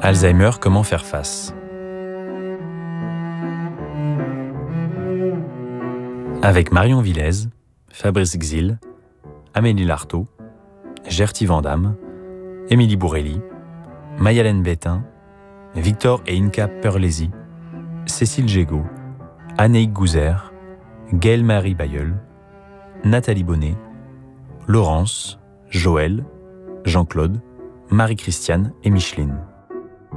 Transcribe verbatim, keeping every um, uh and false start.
Alzheimer, comment faire face? Avec Marion Villez, Fabrice Xil, Amélie Lartaud, Gerty Vandamme, Émilie Bourrelli, Mayalène Bétain, Victor et Inka Perlesi, Cécile Gégaud, Annéique Gouzer, Gaëlle-Marie Bailleul, Nathalie Bonnet, Laurence, Joël, Jean-Claude, Marie-Christiane et Micheline.